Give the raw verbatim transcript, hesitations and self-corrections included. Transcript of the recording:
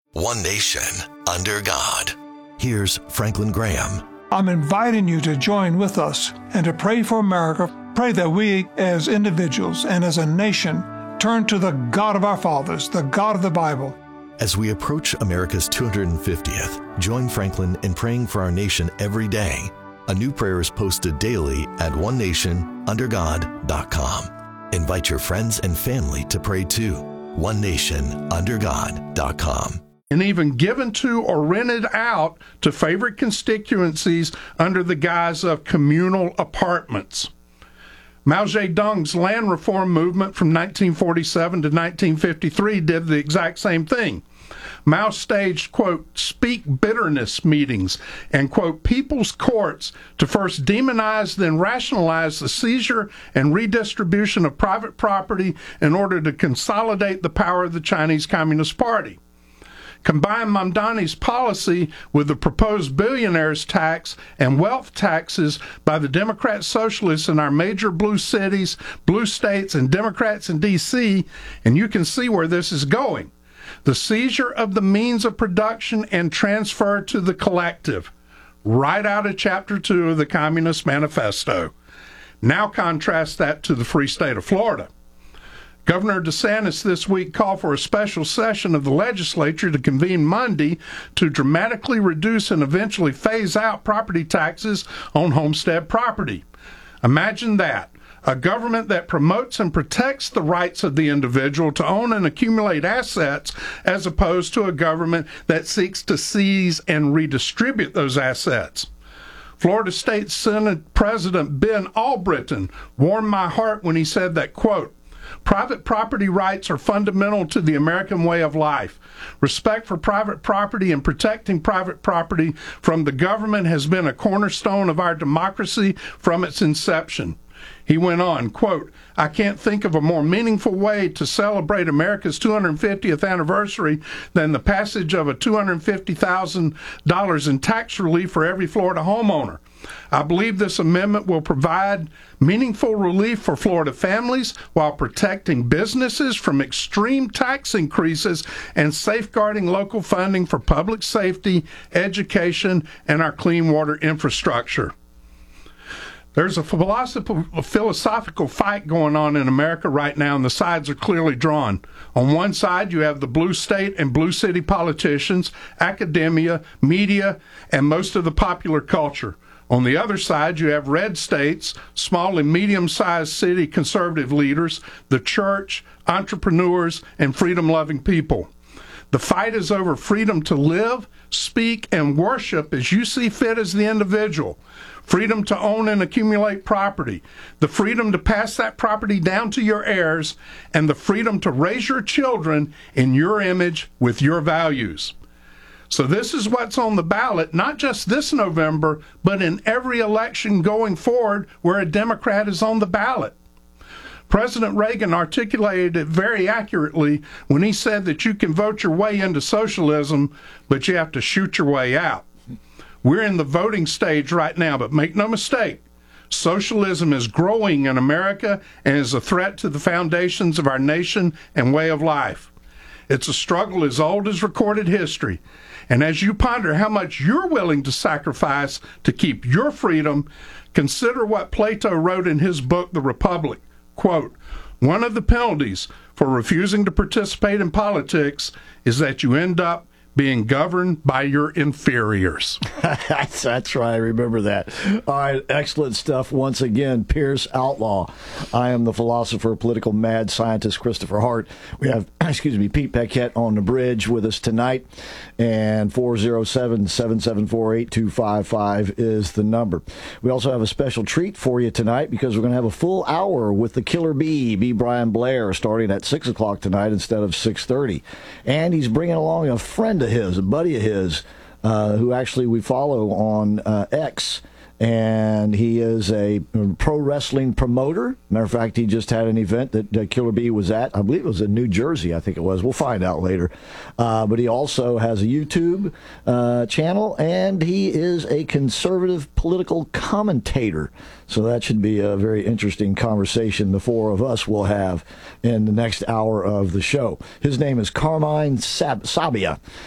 One nation, under God. Here's Franklin Graham. I'm inviting you to join with us and to pray for America. Pray that we, as individuals and as a nation, turn to the God of our fathers, the God of the Bible. As we approach America's two hundred fiftieth, join Franklin in praying for our nation every day. A new prayer is posted daily at one nation under god dot com. Invite your friends and family to pray too. one nation under god dot com. And even given to or rented out to favorite constituencies under the guise of communal apartments. Mao Zedong's land reform movement from nineteen forty-seven to nineteen fifty-three did the exact same thing. Mao staged, quote, speak bitterness meetings and, quote, people's courts to first demonize, then rationalize the seizure and redistribution of private property in order to consolidate the power of the Chinese Communist Party. Combine Mamdani's policy with the proposed billionaires tax and wealth taxes by the Democrat socialists in our major blue cities, blue states, and Democrats in D C, and you can see where this is going. The seizure of the means of production and transfer to the collective, right out of Chapter two of the Communist Manifesto. Now contrast that to the free state of Florida. Governor DeSantis this week called for a special session of the legislature to convene Monday to dramatically reduce and eventually phase out property taxes on homestead property. Imagine that. A government that promotes and protects the rights of the individual to own and accumulate assets, as opposed to a government that seeks to seize and redistribute those assets. Florida State Senate President Ben Albritton warmed my heart when he said that, quote, private property rights are fundamental to the American way of life. Respect for private property and protecting private property from the government has been a cornerstone of our democracy from its inception. He went on, quote, I can't think of a more meaningful way to celebrate America's two hundred fiftieth anniversary than the passage of a two hundred fifty thousand dollars in tax relief for every Florida homeowner. I believe this amendment will provide meaningful relief for Florida families while protecting businesses from extreme tax increases and safeguarding local funding for public safety, education, and our clean water infrastructure. There's a philosophical fight going on in America right now, and the sides are clearly drawn. On one side, you have the blue state and blue city politicians, academia, media, and most of the popular culture. On the other side, you have red states, small and medium-sized city conservative leaders, the church, entrepreneurs, and freedom-loving people. The fight is over freedom to live, speak, and worship as you see fit as the individual. Freedom to own and accumulate property, the freedom to pass that property down to your heirs, and the freedom to raise your children in your image with your values. So this is what's on the ballot, not just this November, but in every election going forward where a Democrat is on the ballot. President Reagan articulated it very accurately when he said that you can vote your way into socialism, but you have to shoot your way out. We're in the voting stage right now, but make no mistake, socialism is growing in America and is a threat to the foundations of our nation and way of life. It's a struggle as old as recorded history. And as you ponder how much you're willing to sacrifice to keep your freedom, consider what Plato wrote in his book, The Republic. Quote, one of the penalties for refusing to participate in politics is that you end up being governed by your inferiors. that's, that's right. I remember that. All right. Excellent stuff. Once again, Pierce Outlaw. I am the philosopher, political mad scientist, Christopher Hart. We have, excuse me, Pete Paquette on the bridge with us tonight. And four oh seven, seven seven four, eight two five five is the number. We also have a special treat for you tonight because we're going to have a full hour with the Killer Bee, B. Brian Blair, starting at six o'clock tonight instead of six thirty. And he's bringing along a friend of his, a buddy of his, uh, who actually we follow on uh, X, and he is a pro wrestling promoter. Matter of fact, he just had an event that uh, Killer Bee was at. I believe it was in New Jersey, I think it was. We'll find out later. Uh, but he also has a YouTube uh, channel, and he is a conservative political commentator. So that should be a very interesting conversation the four of us will have in the next hour of the show. His name is Carmine Sab- Sabia,